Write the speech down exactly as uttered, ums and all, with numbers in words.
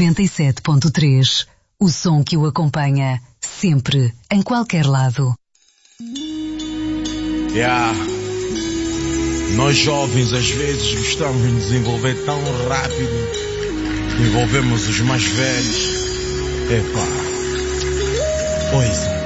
noventa e sete ponto três. O som que o acompanha sempre, em qualquer lado. Yeah. Nós jovens às vezes gostamos de nos envolver tão rápido que envolvemos os mais velhos. Epá. Pois.